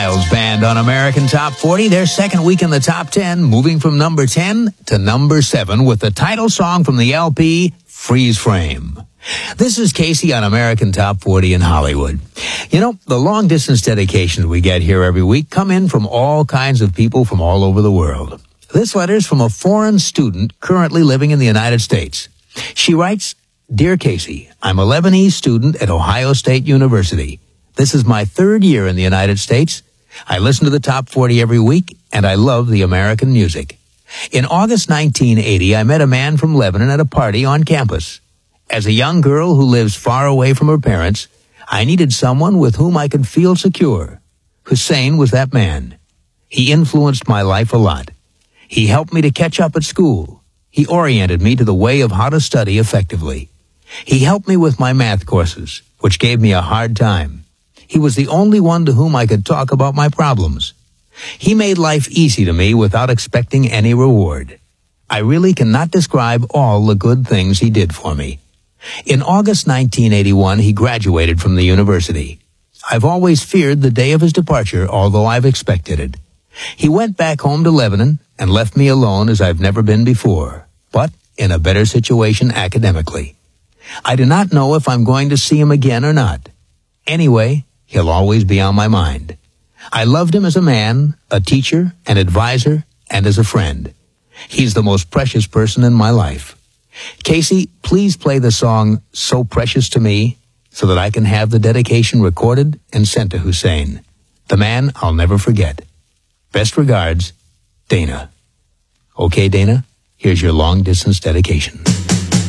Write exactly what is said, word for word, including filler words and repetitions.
Miles Band on American Top forty, their second week in the top ten, moving from number ten to number seven with the title song from the L P, Freeze Frame. This is Casey on American Top forty in Hollywood. You know, the long-distance dedications we get here every week come in from all kinds of people from all over the world. This letter is from a foreign student currently living in the United States. She writes, Dear Casey, I'm a Lebanese student at Ohio State University. This is my third year in the United States. I listen to the Top forty every week, and I love the American music. In August nineteen eighty, I met a man from Lebanon at a party on campus. As a young girl who lives far away from her parents, I needed someone with whom I could feel secure. Hussein was that man. He influenced my life a lot. He helped me to catch up at school. He oriented me to the way of how to study effectively. He helped me with my math courses, which gave me a hard time. He was the only one to whom I could talk about my problems. He made life easy to me without expecting any reward. I really cannot describe all the good things he did for me. In August nineteen eighty-one, he graduated from the university. I've always feared the day of his departure, although I've expected it. He went back home to Lebanon and left me alone as I've never been before, but in a better situation academically. I do not know if I'm going to see him again or not. Anyway, he'll always be on my mind. I loved him as a man, a teacher, an advisor, and as a friend. He's the most precious person in my life. Casey, please play the song So Precious to Me so that I can have the dedication recorded and sent to Hussein, the man I'll never forget. Best regards, Dana. Okay, Dana, here's your long-distance dedication.